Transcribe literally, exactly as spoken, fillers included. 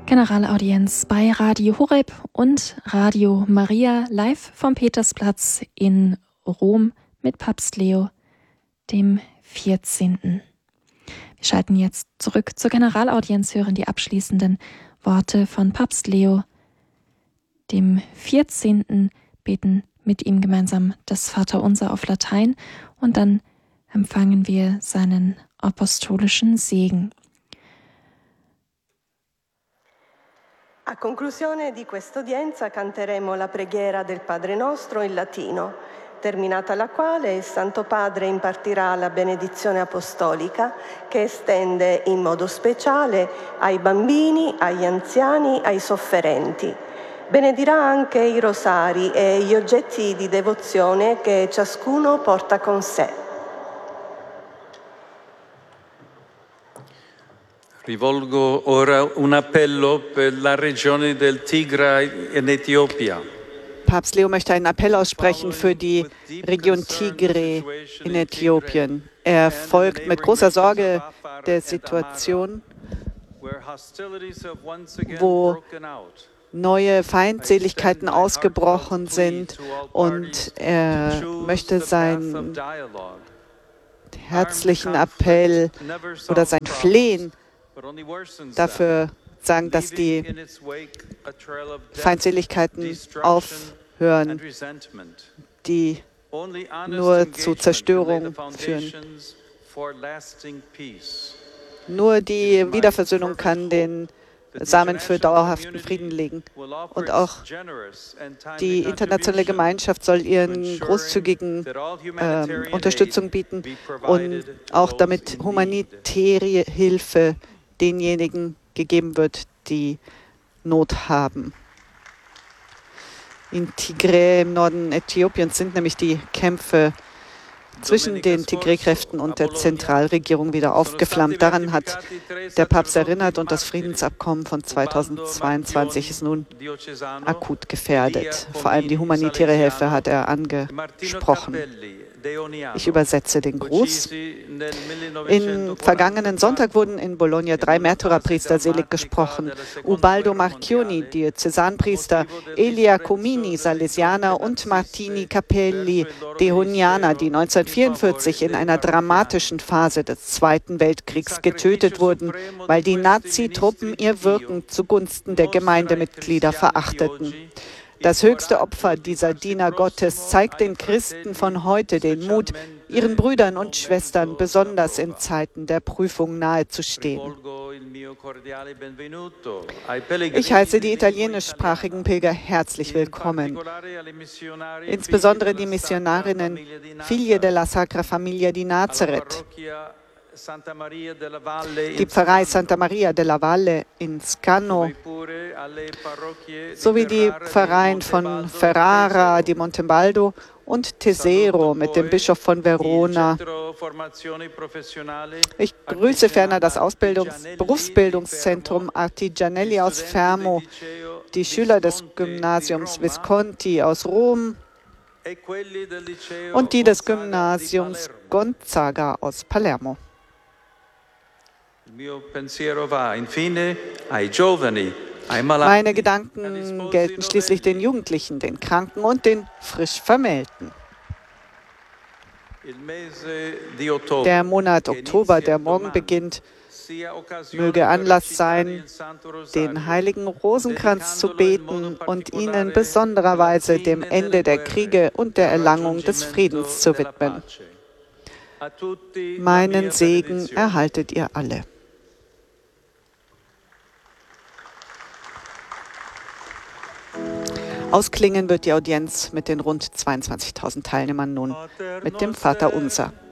Generalaudienz bei Radio Horeb und Radio Maria live vom Petersplatz in Rom mit Papst Leo dem vierzehnten. Wir schalten jetzt zurück zur Generalaudienz, hören die abschließenden Worte von Papst Leo dem vierzehnten, beten mit ihm gemeinsam das Vaterunser auf Latein und dann empfangen wir seinen apostolischen Segen. A conclusione di questa udienza canteremo la preghiera del Padre Nostro in latino, terminata la quale il Santo Padre impartirà la benedizione apostolica che estende in modo speciale ai bambini, agli anziani, ai sofferenti. Benedirà anche i rosari e gli oggetti di devozione che ciascuno porta con sé. Rivolgo ora un appello per la regione del Tigray in Äthiopien. Papst Leo möchte einen Appell aussprechen für die Region Tigray in Äthiopien. Er folgt mit großer Sorge der Situation, wo neue Feindseligkeiten ausgebrochen sind, und er möchte seinen herzlichen Appell oder sein Flehen dafür sagen, dass die Feindseligkeiten aufhören, die nur zu Zerstörung führen. Nur die Wiederversöhnung kann den Samen für dauerhaften Frieden legen. Und auch die internationale Gemeinschaft soll ihren großzügigen äh, Unterstützung bieten und auch damit humanitäre Hilfe denjenigen gegeben wird, die Not haben. In Tigray im Norden Äthiopiens sind nämlich die Kämpfe zwischen den Tigray-Kräften und der Zentralregierung wieder aufgeflammt. Daran hat der Papst erinnert, und das Friedensabkommen von zweitausendzweiundzwanzig ist nun akut gefährdet. Vor allem die humanitäre Hilfe hat er angesprochen. Ich übersetze den Gruß. Im vergangenen Sonntag wurden in Bologna drei Märtyrerpriester selig gesprochen. Ubaldo Marchioni, Diözesanpriester, Elia Comini, Salesianer, und Martini Capelli, Deonianer, die neunzehnhundertvierundvierzig in einer dramatischen Phase des Zweiten Weltkriegs getötet wurden, weil die Nazitruppen ihr Wirken zugunsten der Gemeindemitglieder verachteten. Das höchste Opfer dieser Diener Gottes zeigt den Christen von heute den Mut, ihren Brüdern und Schwestern besonders in Zeiten der Prüfung nahezustehen. Ich heiße die italienischsprachigen Pilger herzlich willkommen, insbesondere die Missionarinnen Figlie della Sacra Famiglia di Nazareth, die Pfarrei Santa Maria della Valle in Scano, sowie die Pfarreien von Ferrara di Montebaldo und Tesero mit dem Bischof von Verona. Ich grüße ferner das Ausbildungs- Berufsbildungszentrum Artigianelli aus Fermo, die Schüler des Gymnasiums Visconti aus Rom und die des Gymnasiums Gonzaga aus Palermo. Meine Gedanken gelten schließlich den Jugendlichen, den Kranken und den frisch Vermählten. Der Monat Oktober, der morgen beginnt, möge Anlass sein, den heiligen Rosenkranz zu beten und ihn in besonderer Weise dem Ende der Kriege und der Erlangung des Friedens zu widmen. Meinen Segen erhaltet ihr alle. Ausklingen wird die Audienz mit den rund zweiundzwanzigtausend Teilnehmern nun mit dem Vaterunser.